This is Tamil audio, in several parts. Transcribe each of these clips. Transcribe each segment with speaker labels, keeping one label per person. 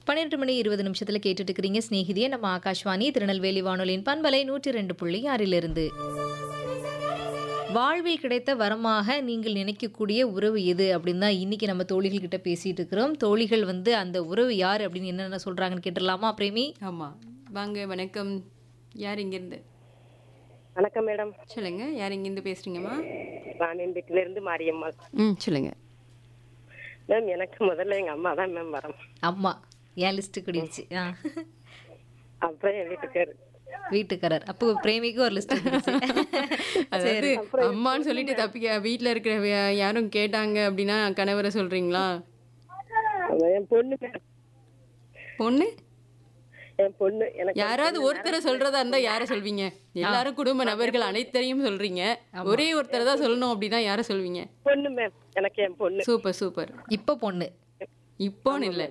Speaker 1: 12:20 கேட்டுட்டு இருக்கிறீங்க சிநேகிதியே. நம்ம ஆகாஷ்வாணி திருநெல்வேலி வானொலியின் பண்பலை 102.6 வாழ்வில் கிடைத்த வரமாக நீங்கள் நினைக்கக்கூடிய உறவு எது அப்படின்னு தான் இன்னைக்கு நம்ம தோழிகள் கிட்ட பேசிட்டு இருக்கிறோம். தோழிகள் வந்து அந்த உறவு யார் அப்படின்னு என்னென்ன சொல்றாங்கன்னு கேட்டுடலாமா பிரேமி?
Speaker 2: ஆமா. வாங்க, வணக்கம். யார் இங்கிருந்து?
Speaker 3: வணக்கம் மேடம்.
Speaker 2: சொல்லுங்க. யார் இங்கிருந்து பேசுறீங்கம்மா?
Speaker 3: ராணியம்பேட்டில இருந்து மாரியம்மாள்.
Speaker 2: சொல்லுங்க.
Speaker 3: மேம் எனக்கு முதல்ல எங்க அம்மா தான் மேம் வரம்.
Speaker 1: அம்மா என் லிஸ்ட் கூடிடுச்சு.
Speaker 3: அப்புறம் என்
Speaker 1: வீட்டுக்காரர். அப்போ பிரேமிக்கு ஒரு லிஸ்ட்
Speaker 2: அதாவது அம்மான்னு சொல்லிட்டு தப்பிக்க வீட்டுல இருக்கிற யாரும் கேட்டாங்க அப்படின்னா கணவரை சொல்றீங்களா?
Speaker 3: என் பொண்ணு மேம்.
Speaker 2: பொண்ணு?
Speaker 3: என் பொண்ணு. எனக்கு
Speaker 2: யாராவது ஒருத்தரை சொல்றதா இருந்தா யார சொல்வீங்க? எல்லாரும் குடும்ப நபர்கள் அனைத்தரையும் சொல்றீங்க. ஒரே ஒருத்தரை தான் சொல்லணும் அப்படின்னா யார சொல்வீங்க?
Speaker 3: பொண்ணு மேம். எனக்கு என் பொண்ணு.
Speaker 2: Super super.
Speaker 1: இப்ப பொண்ணு.
Speaker 2: இப்போன்னு இல்ல,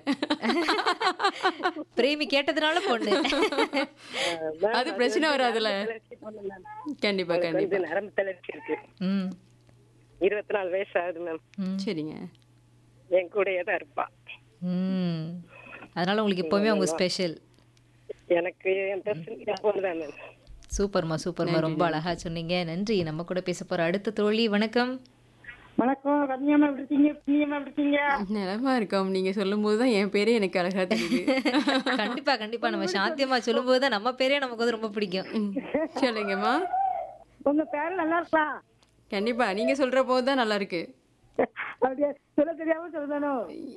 Speaker 1: பிரேமி கேட்டதுனால பொண்ணு.
Speaker 2: அது பிரச்சனை வராதுல்ல. கண்டிப்பா கண்டிப்பா.
Speaker 3: நரம்பு தளர்ச்சி இருக்கு. 24 வயசு ஆகுது மேம்.
Speaker 2: சரிங்க.
Speaker 3: என் கூடயே தான் இருப்பா.
Speaker 1: அதனால உங்களுக்கு எப்பவுமே அவங்க ஸ்பெஷல்.
Speaker 3: எனக்கு என் பொண்ணுதான் மேம்.
Speaker 1: சூப்பர்மா சூப்பர்மா, ரொம்ப அழகா சொன்னீங்க. நன்றி. நம்ம கூட பேச போற அடுத்த தோழி. வணக்கம்.
Speaker 4: வணக்கம். ரம்யாமா எப்படி இருக்கீங்க? பிரியமா எப்படி இருக்கீங்க?
Speaker 2: நிலமா இருக்கோம். நீங்க சொல்லும் போதுதான் என் பேரே எனக்கு அழகா தெரியுது.
Speaker 1: கண்டிப்பா கண்டிப்பா. நம்ம சாந்தியம்மா சொல்லும் போதுதான் நம்ம பேரே நமக்கு வந்து ரொம்ப பிடிக்கும்.
Speaker 2: சொல்லுங்கம்மா.
Speaker 4: உங்க பேரு நல்லா இருக்கலாம்.
Speaker 2: கண்டிப்பா நீங்க சொல்ற போதுதான் நல்லா இருக்கு.
Speaker 4: அப்படியே சொல்ல தெரியாம சொல்லணும்.